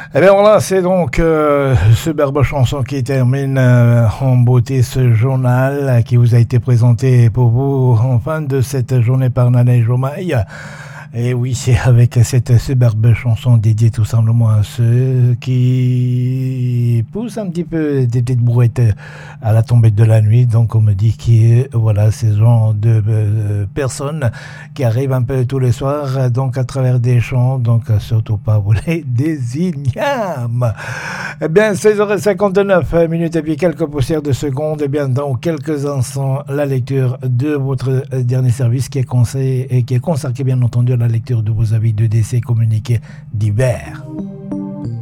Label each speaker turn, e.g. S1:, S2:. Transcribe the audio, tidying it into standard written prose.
S1: Eh bien voilà, c'est donc superbe chanson qui termine en beauté ce journal qui vous a été présenté pour vous en fin de cette journée par Nana Jomaï. Et oui, c'est avec cette superbe chanson dédiée tout simplement à ceux qui poussent un petit peu des petites brouettes à la tombée de la nuit. Donc on me dit que voilà, ces genre de personnes qui arrivent un peu tous les soirs, donc à travers des chants, donc surtout pas vous les désignâmes. Eh bien, 16h59 minutes et puis quelques poussières de secondes. Eh bien, dans quelques instants, la lecture de votre dernier service qui est consacré bien entendu à la lecture de vos avis de décès communiqués divers.